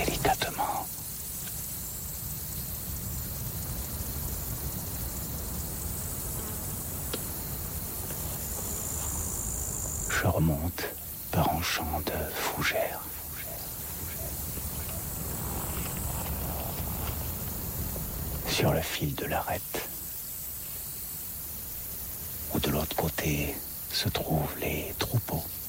délicatement. Je remonte par un champ de fougères. Sur le fil de l'arête, où de l'autre côté se trouvent les troupeaux.